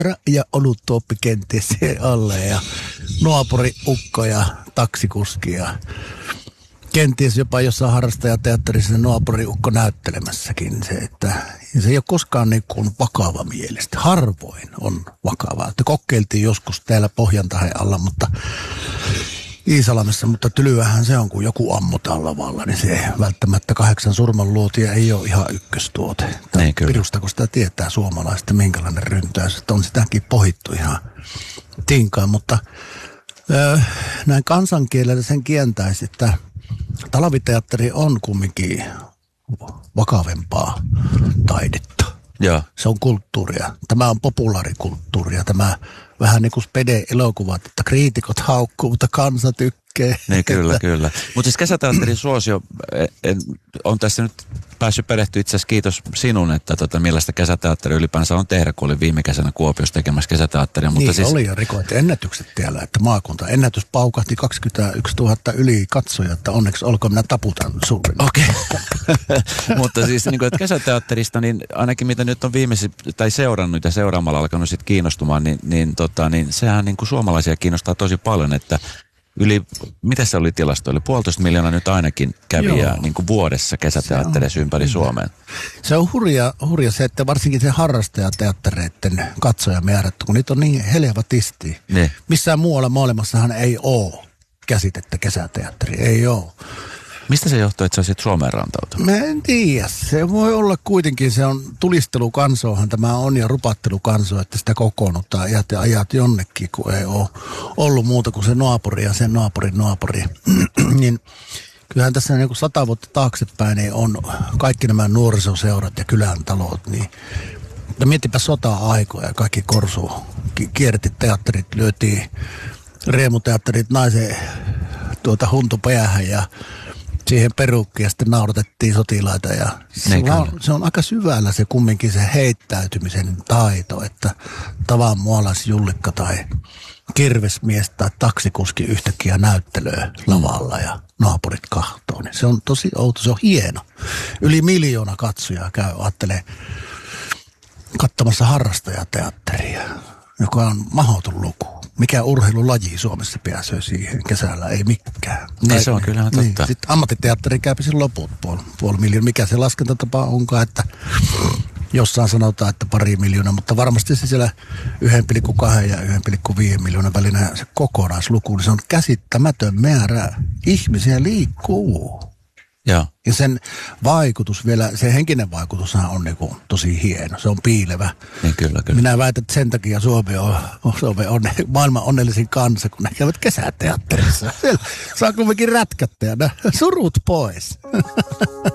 ja oluttuoppi kenties siihen alle ja nuopuriukko ja taksikuski ja kenties jopa jossain harrastajateatterissa nuopuriukko näyttelemässäkin se, että se ei ole koskaan niin kuin vakava mielestä. Harvoin on vakavaa. Että kokeiltiin joskus täällä Pohjantahen alla, mutta Iisalamessa, mutta tylyähän se on, kun joku ammutaan lavalla, niin se välttämättä 8 surmanluotia ei ole ihan ykköstuote. Pirusta, kun sitä tietää suomalaista, minkälainen ryntäys, että on sitäkin pohittu ihan tinkaan, mutta näin kansankielellä sen kientäisi, että talviteatteri on kumminkin vakavempaa taidetta. Ja. Se on kulttuuria. Tämä on populaarikulttuuria. Tämä vähän niin kuin spede-elokuvat, että kriitikot haukkuu, mutta kansa tykkää. Niin, kyllä. Mutta siis kesäteatterin suosio, on tässä nyt päässyt perehtyä itse asiassa, kiitos sinun, että millaista kesäteatteri ylipäänsä on tehdä, kun oli viime kesänä Kuopiossa tekemässä kesäteatteria. Mutta niin siis oli jo rikoit ennätykset siellä, että maakunta ennätys paukahti 21 000 yli katsoja, että onneksi olkoon minä taputan suurin. Okei. Mutta siis niin kuin, että kesäteatterista, niin ainakin mitä nyt on seurannut ja seuraamalla alkanut sitten kiinnostumaan, niin sehän niin kuin suomalaisia kiinnostaa tosi paljon, että mitä se oli tilasto? Oli 1,5 miljoonaa nyt ainakin kävijää niin kuin vuodessa kesäteattereissa ympäri Suomeen. Se on hurja se, että varsinkin se harrastajateattereiden katsojamäärät, kun niitä on niin helvatisti. Ne. Missään muualla maailmassahan ei ole käsitettä kesäteatteri, ei ole. Mistä se johtuu, että sä olisit Suomeen rantautunut? Mä en tiedä. Se voi olla kuitenkin, se on tulistelukansoahan tämä on ja rupattelukanso, että sitä kokoonnutaan ajat jonnekin, kun ei ole ollut muuta kuin se naapuri ja sen naapuri. Niin kyllähän tässä niin kuin 100 vuotta taaksepäin niin on kaikki nämä nuorisoseurat ja kylän talot, niin mietipä sota-aikoja ja kaikki kierretit teatterit, lyötiin riemuteatterit naisen huntupäähän ja siihen perukkiin ja sitten naudatettiin sotilaita ja se on aika syvällä se kumminkin se heittäytymisen taito, että tavan mualaisjullikka tai kirvesmies tai taksikuski yhtäkkiä näyttelöä lavalla ja naapurit kahtoo. Niin se on tosi outo, se on hieno. Yli 1 miljoona katsojaa käy, ajattelee, katsomassa harrastajateatteria, joka on mahdoton luku. Mikä urheilulaji Suomessa pääsee siihen kesällä? Ei mikään. Niin se on kyllähän totta. Niin, sitten ammattiteatteri käypi sen loput puoli miljoonaa. Mikä se laskentatapa onkaan, että jossain sanotaan, että 2 miljoonaa, mutta varmasti se siellä 1,2 ja 1,5 miljoonan välinen se kokonaisluku, niin se on käsittämätön määrä. Ihmisiä liikkuu. Ja sen vaikutus vielä, se henkinen vaikutushan on niinku tosi hieno. Se on piilevä. Niin kyllä. Minä väitän, että sen takia Suomi on maailman onnellisin kansa, kun ne käyvät kesäteatterissa. Saa kumminkin rätkättä ja surut pois.